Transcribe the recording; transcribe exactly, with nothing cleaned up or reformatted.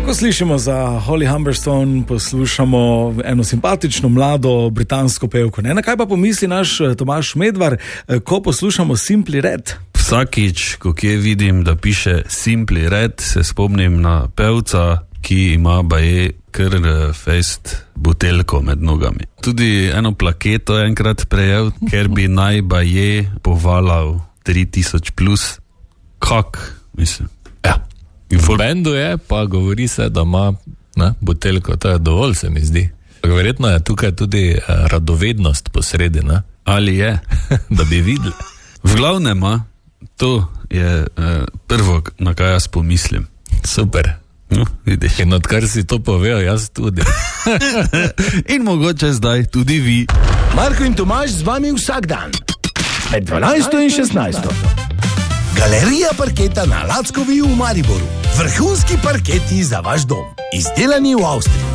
Tako slišimo za Holly Humberstone, poslušamo eno simpatično mlado britansko pevko. Ne? Na kaj pa pomisli naš Tomaž Medvar, ko poslušamo Simply Red? Vsakič, ko kje vidim, da piše Simply Red, se spomnim na pevca, ki ima baje kar fest buteljko med nogami. Tudi eno plaketo je enkrat prejel, ker bi naj baje povalal tri tisoč plus. Kak, mislim. Ja. V bendu je, pa govori se, da ima ne, buteljko, to je dovolj, se mi zdi. Verjetno je tukaj tudi eh, radovednost posredi, ne? Ali je? Da bi videli. V glavnem, to je eh, prvo, na kaj jaz pomislim. Super. No, vidiš. In odkar si to povedal, jaz tudi. In mogoče zdaj tudi vi. Marko in Tomaž z vami vsak dan. Med dvanajsto in šestnajsto. Galerija parketa na Lackovi v Mariboru. Vrhunski parketi za vaš dom. Izdelani v Avstriji.